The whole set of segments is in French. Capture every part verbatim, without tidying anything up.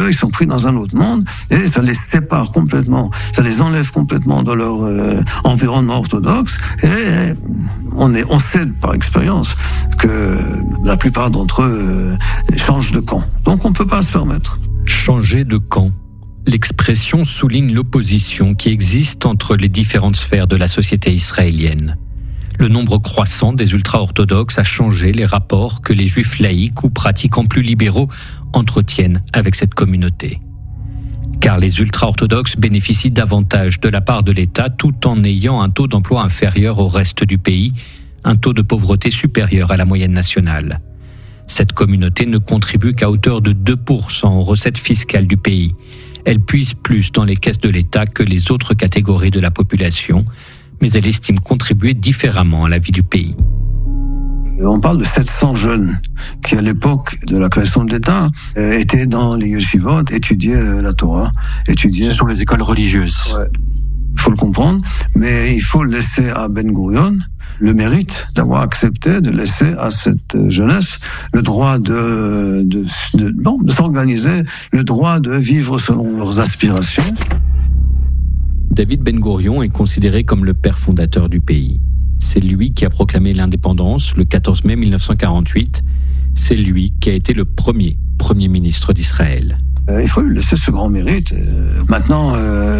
eux, ils sont pris dans un autre monde et ça les sépare complètement, ça les enlève complètement de leur euh, environnement orthodoxe. Et on est, on sait par expérience que la plupart d'entre eux euh, changent de camp. Donc on peut pas se permettre. Changer de camp. L'expression souligne l'opposition qui existe entre les différentes sphères de la société israélienne. Le nombre croissant des ultra-orthodoxes a changé les rapports que les juifs laïcs ou pratiquants plus libéraux entretiennent avec cette communauté. Car les ultra-orthodoxes bénéficient davantage de la part de l'État tout en ayant un taux d'emploi inférieur au reste du pays, un taux de pauvreté supérieur à la moyenne nationale. Cette communauté ne contribue qu'à hauteur de deux pour cent aux recettes fiscales du pays. Elle puise plus dans les caisses de l'État que les autres catégories de la population, mais elle estime contribuer différemment à la vie du pays. On parle de sept cents jeunes qui, à l'époque de la création de l'État, étaient dans les yeshivot, étudiaient la Torah, étudiaient... Ce sont les écoles religieuses. Ouais, il faut le comprendre, mais il faut laisser à Ben Gurion le mérite d'avoir accepté de laisser à cette jeunesse le droit de, de, de, non, de s'organiser, le droit de vivre selon leurs aspirations. David Ben Gurion est considéré comme le père fondateur du pays. C'est lui qui a proclamé l'indépendance le quatorze mai mille neuf cent quarante-huit. C'est lui qui a été le premier Premier ministre d'Israël. Euh, il faut lui laisser ce grand mérite. Euh, maintenant... Euh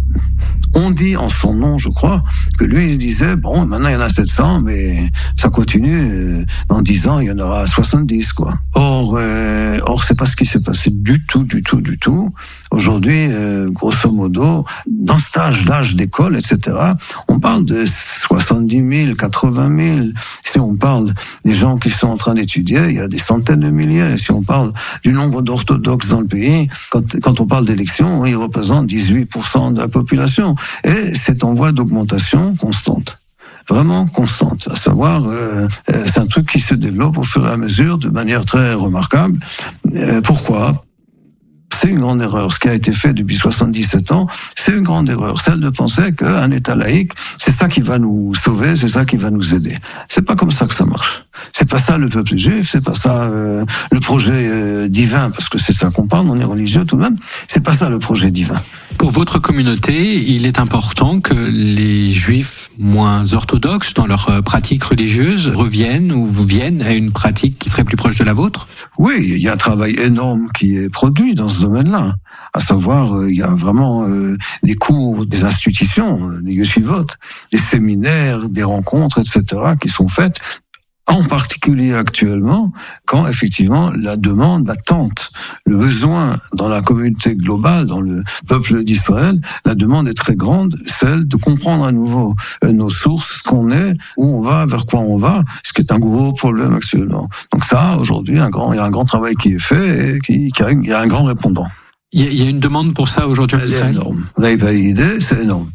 On dit en son nom, je crois, que lui, il se disait, bon, maintenant il y en a sept cents, mais ça continue, dans dix ans, il y en aura soixante-dix, quoi. Or, euh, or c'est pas ce qui s'est passé du tout, du tout, du tout. Aujourd'hui, euh, grosso modo, dans cet âge, l'âge d'école, et cetera, on parle de soixante-dix mille, quatre-vingt mille. Si on parle des gens qui sont en train d'étudier, il y a des centaines de milliers. Si on parle du nombre d'orthodoxes dans le pays, quand, quand on parle d'élections, ils représentent dix-huit pour cent de la population. Et c'est en voie d'augmentation constante. Vraiment constante. À savoir, euh, c'est un truc qui se développe au fur et à mesure de manière très remarquable. Euh, pourquoi ? C'est une grande erreur. Ce qui a été fait depuis soixante-dix-sept ans, c'est une grande erreur. Celle de penser qu'un État laïque, c'est ça qui va nous sauver, c'est ça qui va nous aider. C'est pas comme ça que ça marche. C'est pas ça le peuple juif, c'est pas ça euh, le projet euh, divin, parce que c'est ça qu'on parle, on est religieux tout de même. C'est pas ça le projet divin. Pour votre communauté, il est important que les juifs moins orthodoxes dans leur pratique religieuse reviennent ou viennent à une pratique qui serait plus proche de la vôtre ? Oui, il y a un travail énorme qui est produit dans ce domaine-là. À savoir, il y a vraiment euh, des cours, des institutions, des yeshivot, des séminaires, des rencontres, et cetera qui sont faites. En particulier actuellement, quand effectivement la demande, l'attente, le besoin dans la communauté globale, dans le peuple d'Israël, la demande est très grande, celle de comprendre à nouveau nos sources, ce qu'on est, où on va, vers quoi on va, ce qui est un gros problème actuellement. Donc ça, aujourd'hui, un grand, il y a un grand travail qui est fait et qui, qui a, il y a un grand répondant. Il y a, il y a une demande pour ça aujourd'hui en Israël ? C'est énorme. Vous n'avez pas idée, c'est énorme.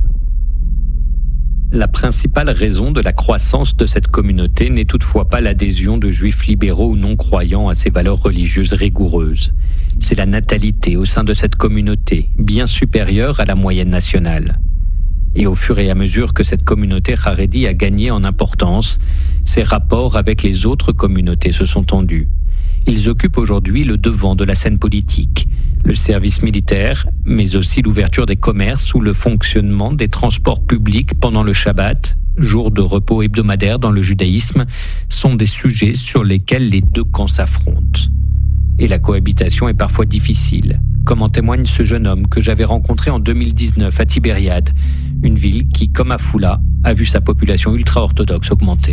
La principale raison de la croissance de cette communauté n'est toutefois pas l'adhésion de juifs libéraux ou non-croyants à ces valeurs religieuses rigoureuses. C'est la natalité au sein de cette communauté, bien supérieure à la moyenne nationale. Et au fur et à mesure que cette communauté Haredi a gagné en importance, ses rapports avec les autres communautés se sont tendus. Ils occupent aujourd'hui le devant de la scène politique, le service militaire, mais aussi l'ouverture des commerces ou le fonctionnement des transports publics pendant le Shabbat, jour de repos hebdomadaire dans le judaïsme, sont des sujets sur lesquels les deux camps s'affrontent. Et la cohabitation est parfois difficile, comme en témoigne ce jeune homme que j'avais rencontré en deux mille dix-neuf à Tibériade, une ville qui, comme Afula, a vu sa population ultra-orthodoxe augmenter.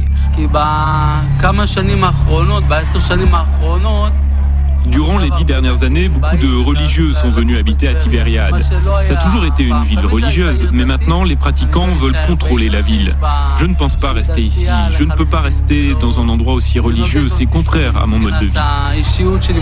Durant les dix dernières années, beaucoup de religieux sont venus habiter à Tibériade. Ça a toujours été une ville religieuse, mais maintenant les pratiquants veulent contrôler la ville. Je ne pense pas rester ici, je ne peux pas rester dans un endroit aussi religieux, c'est contraire à mon mode de vie.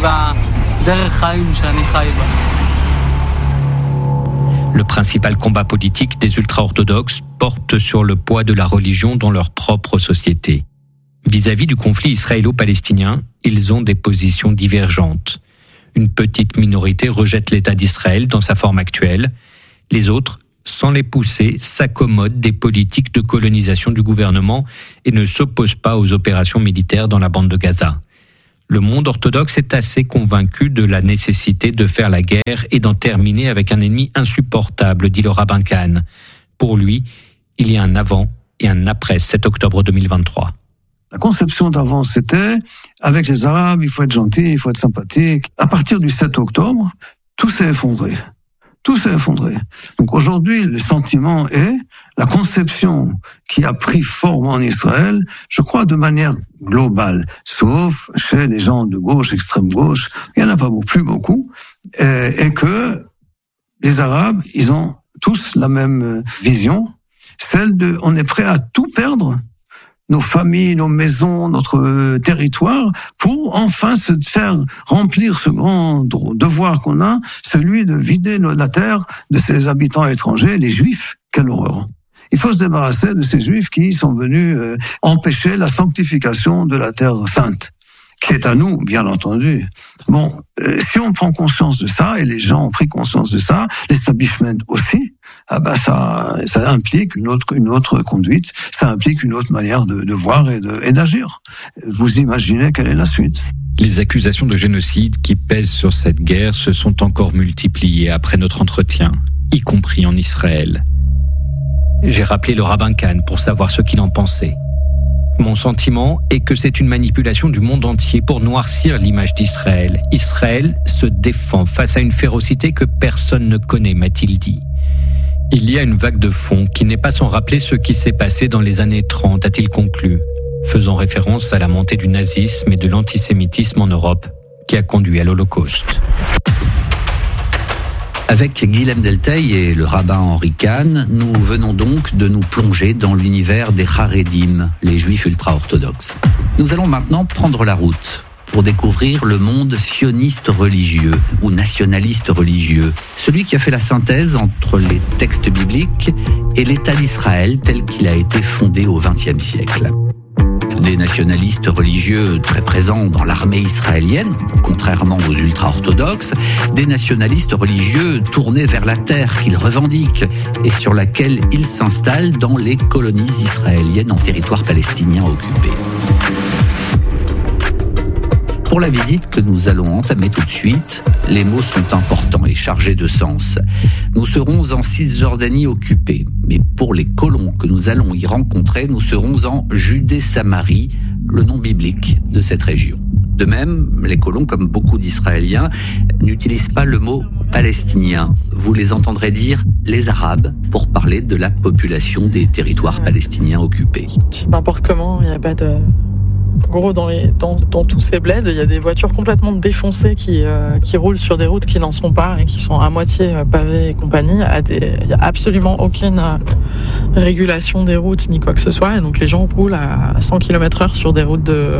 Le principal combat politique des ultra-orthodoxes porte sur le poids de la religion dans leur propre société. Vis-à-vis du conflit israélo-palestinien, ils ont des positions divergentes. Une petite minorité rejette l'État d'Israël dans sa forme actuelle. Les autres, sans les pousser, s'accommodent des politiques de colonisation du gouvernement et ne s'opposent pas aux opérations militaires dans la bande de Gaza. Le monde orthodoxe est assez convaincu de la nécessité de faire la guerre et d'en terminer avec un ennemi insupportable, dit le rabbin Kahn. Pour lui, il y a un avant et un après sept octobre deux mille vingt-trois. La conception d'avant, c'était, avec les Arabes, il faut être gentil, il faut être sympathique. À partir du sept octobre, tout s'est effondré. Tout s'est effondré. Donc aujourd'hui, le sentiment est, la conception qui a pris forme en Israël, je crois de manière globale, sauf chez les gens de gauche, extrême gauche, il n'y en a pas plus beaucoup, et, et que les Arabes, ils ont tous la même vision, celle de, on est prêt à tout perdre, nos familles, nos maisons, notre euh, territoire, pour enfin se faire remplir ce grand devoir qu'on a, celui de vider la terre de ses habitants étrangers, les Juifs. Quelle horreur! Il faut se débarrasser de ces Juifs qui sont venus euh, empêcher la sanctification de la terre sainte, qui est à nous, bien entendu. Bon, euh, si on prend conscience de ça, et les gens ont pris conscience de ça, l'establishment aussi, ah ben ça, ça implique une autre, une autre conduite, ça implique une autre manière de, de voir et, de, et d'agir. Vous imaginez quelle est la suite? Les accusations de génocide qui pèsent sur cette guerre se sont encore multipliées après notre entretien, y compris en Israël. J'ai rappelé le rabbin Kahn pour savoir ce qu'il en pensait. Mon sentiment est que c'est une manipulation du monde entier pour noircir l'image d'Israël. Israël se défend face à une férocité que personne ne connaît, m'a-t-il dit. Il y a une vague de fond qui n'est pas sans rappeler ce qui s'est passé dans les années trente, a-t-il conclu, faisant référence à la montée du nazisme et de l'antisémitisme en Europe qui a conduit à l'Holocauste. Avec Guilhem Delteil et le rabbin Henri Kahn, nous venons donc de nous plonger dans l'univers des Haredim, les juifs ultra-orthodoxes. Nous allons maintenant prendre la route pour découvrir le monde sioniste religieux ou nationaliste religieux, celui qui a fait la synthèse entre les textes bibliques et l'État d'Israël tel qu'il a été fondé au vingtième siècle. Des nationalistes religieux très présents dans l'armée israélienne, contrairement aux ultra-orthodoxes, des nationalistes religieux tournés vers la terre qu'ils revendiquent et sur laquelle ils s'installent dans les colonies israéliennes en territoire palestinien occupé. Pour la visite que nous allons entamer tout de suite, les mots sont importants et chargés de sens. Nous serons en Cisjordanie occupée, mais pour les colons que nous allons y rencontrer, nous serons en Judée-Samarie, le nom biblique de cette région. De même, les colons, comme beaucoup d'Israéliens, n'utilisent pas le mot palestinien. Vous les entendrez dire les Arabes pour parler de la population des territoires palestiniens occupés. C'est n'importe comment, il n'y a pas de... En gros, dans, les, dans, dans tous ces bleds, il y a des voitures complètement défoncées qui, euh, qui roulent sur des routes qui n'en sont pas et qui sont à moitié pavées et compagnie. Il n'y a absolument aucune régulation des routes ni quoi que ce soit. Et donc les gens roulent à cent kilomètres heure sur des routes de,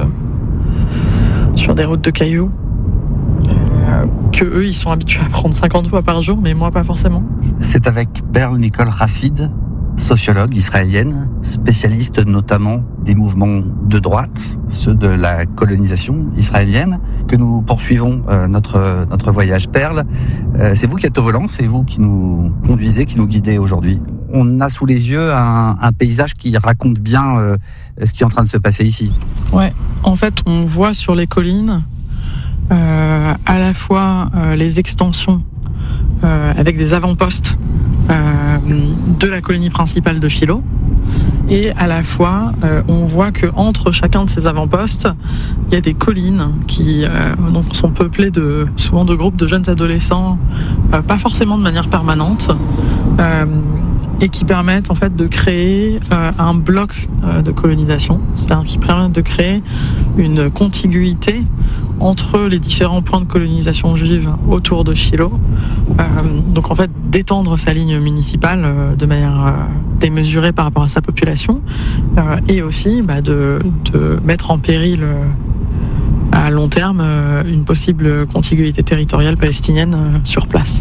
sur des routes de cailloux. Euh, que eux, ils sont habitués à prendre cinquante fois par jour, mais moi pas forcément. C'est avec Berl Nicole Rassid, sociologue israélienne, spécialiste notamment des mouvements de droite, ceux de la colonisation israélienne, que nous poursuivons euh, notre notre voyage. Perle, euh, c'est vous qui êtes au volant, c'est vous qui nous conduisez, qui nous guidez aujourd'hui. On a sous les yeux un, un paysage qui raconte bien euh, ce qui est en train de se passer ici. Ouais, en fait, on voit sur les collines euh, à la fois euh, les extensions euh, avec des avant-postes Euh, de la colonie principale de Shiloh, et à la fois euh, on voit que entre chacun de ces avant-postes il y a des collines qui euh, donc sont peuplées de souvent de groupes de jeunes adolescents, euh, pas forcément de manière permanente, euh, et qui permettent en fait de créer euh, un bloc euh, de colonisation, c'est-à-dire qui permettent de créer une contiguïté entre les différents points de colonisation juive autour de Shiloh, euh, donc en fait d'étendre sa ligne municipale euh, de manière euh, démesurée par rapport à sa population, euh, et aussi bah, de, de mettre en péril euh, à long terme euh, une possible contiguïté territoriale palestinienne euh, sur place.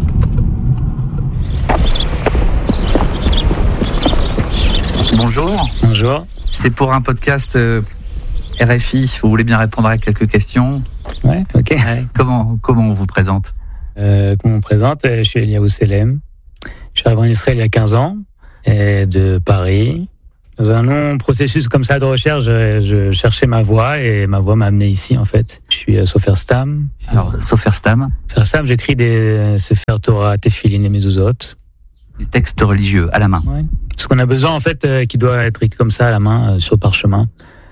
Bonjour. Bonjour. C'est pour un podcast euh, R F I. Vous voulez bien répondre à quelques questions? Ouais, ok. Ouais. Comment, comment on vous présente? euh, Comment on me présente? Je suis Eliaou Selem. Je suis arrivé en Israël il y a quinze ans, et de Paris. Dans un long processus comme ça de recherche, je, je cherchais ma voie et ma voie m'a amené ici en fait. Je suis euh, Sofer Stam. Alors, Sofer Stam. Sofer Stam, j'écris des Sefer Torah, Tefillin et Mezuzot. Des textes religieux à la main. Ouais. Ce qu'on a besoin en fait, euh, qui doit être écrit comme ça à la main, euh, sur le parchemin.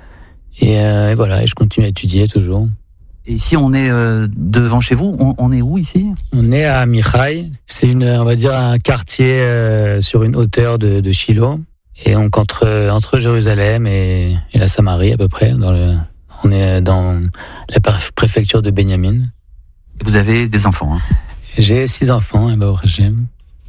Et, euh, et voilà, et je continue à étudier toujours. Et ici, on est euh, devant chez vous. On, on est où ici ? On est à Michai. C'est une, on va dire, un quartier euh, sur une hauteur de, de Shiloh. Et donc entre entre Jérusalem et, et la Samarie à peu près. Dans le, on est dans la préfecture de Benjamin. Vous avez des enfants. Hein ? J'ai six enfants, et ben j'aime.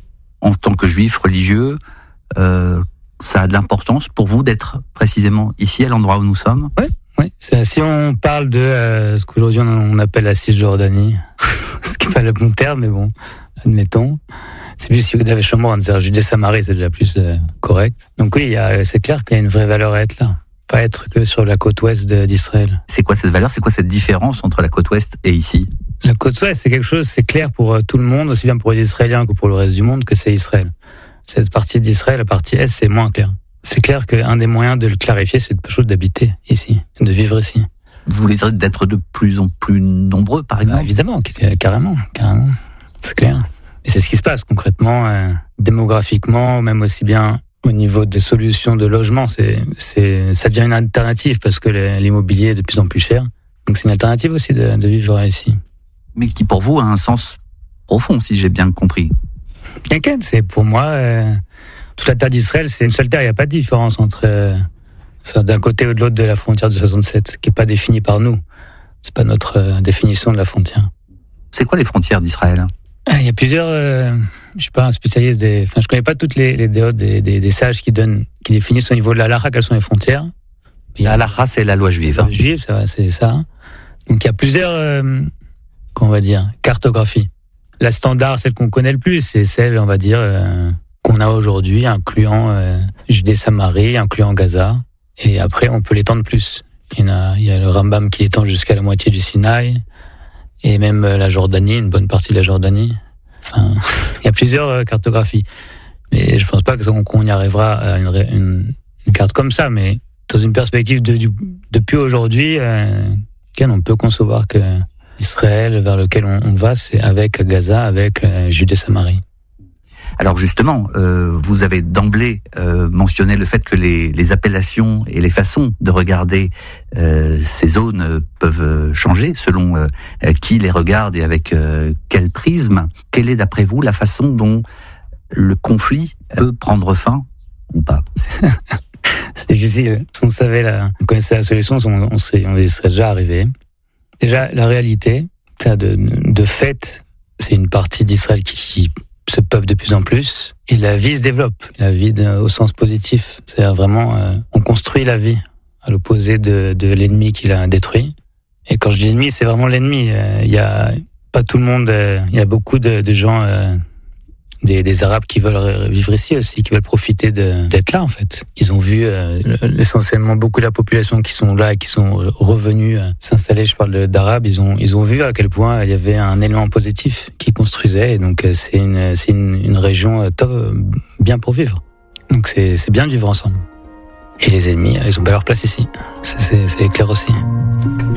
En tant que juif religieux, euh, ça a de l'importance pour vous d'être précisément ici, à l'endroit où nous sommes ? Oui, oui. C'est, si on parle de euh, ce qu'aujourd'hui on appelle la Cisjordanie, ce qui n'est pas le bon terme, mais bon, admettons. C'est plus si vous avez Shomron, c'est-à-dire Judée-Samarie, c'est déjà plus euh, correct. Donc oui, il y a, c'est clair qu'il y a une vraie valeur à être là. Pas être que sur la côte ouest de, d'Israël. C'est quoi cette valeur ? C'est quoi cette différence entre la côte ouest et ici ? La côte ouest, c'est quelque chose, c'est clair pour tout le monde, aussi bien pour les Israéliens que pour le reste du monde, que c'est Israël. Cette partie d'Israël, la partie est, c'est moins clair. C'est clair qu'un des moyens de le clarifier, c'est de, d'habiter ici, de vivre ici. Vous voulez dire d'être de plus en plus nombreux, par exemple ? Ah, évidemment, carrément, carrément. C'est clair. Et c'est ce qui se passe concrètement, euh, démographiquement, même aussi bien au niveau des solutions de logement. C'est, c'est, ça devient une alternative parce que l'immobilier est de plus en plus cher. Donc c'est une alternative aussi de, de vivre ici. Mais qui pour vous a un sens profond, si j'ai bien compris. T'inquiète, c'est pour moi, euh, toute la terre d'Israël, c'est une seule terre. Il n'y a pas de différence entre euh, d'un côté ou de l'autre de la frontière de soixante-sept, qui n'est pas définie par nous. C'est pas notre euh, définition de la frontière. C'est quoi les frontières d'Israël ? Ah, il y a plusieurs. Euh, je suis pas un spécialiste des. Enfin, je connais pas toutes les les déotes des, des, des sages qui donnent, qui définissent au niveau de la halakha quelles sont les frontières. La halakha, c'est la loi juive. La loi juive, c'est, vrai, c'est ça. Donc il y a plusieurs, euh, qu'on va dire, cartographies. La standard, celle qu'on connaît le plus, c'est celle, on va dire, euh, qu'on a aujourd'hui, incluant euh, Judée-Samarie, incluant Gaza. Et après, on peut l'étendre plus. Il y en a, il y a le Rambam qui l'étend jusqu'à la moitié du Sinaï. Et même la Jordanie, une bonne partie de la Jordanie. Enfin, il y a plusieurs cartographies. Mais je pense pas qu'on y arrivera à une, une, une carte comme ça, mais dans une perspective de, du, depuis aujourd'hui, euh, on peut concevoir que Israël, vers lequel on, on va, c'est avec Gaza, avec euh, Judée-Samarie. Alors justement, euh, vous avez d'emblée euh, mentionné le fait que les, les appellations et les façons de regarder euh, ces zones euh, peuvent changer selon euh, qui les regarde et avec euh, quel prisme. Quelle est d'après vous la façon dont le conflit peut prendre fin ou pas ? C'est difficile. Si on savait, la, on connaissait la solution, on, on, serait, on y serait déjà arrivé. Déjà, la réalité, c'est de, de fait, c'est une partie d'Israël qui, qui se peuple de plus en plus, et la vie se développe, la vie de, au sens positif. C'est-à-dire vraiment, euh, on construit la vie, à l'opposé de, de l'ennemi qui l'a détruit. Et quand je dis ennemi, c'est vraiment l'ennemi. Il euh, y a pas tout le monde, il euh, y a beaucoup de, de gens, euh, des, des Arabes qui veulent vivre ici aussi, qui veulent profiter de, d'être là en fait. Ils ont vu euh, essentiellement beaucoup de la population qui sont là, qui sont revenus euh, s'installer. Je parle de, d'Arabes. Ils ont ils ont vu à quel point il y avait un élément positif qui construisait. Et donc euh, c'est une c'est une, une région euh, top, bien pour vivre. Donc c'est c'est bien de vivre ensemble. Et les ennemis, ils ont pas leur place ici. C'est c'est, c'est clair aussi.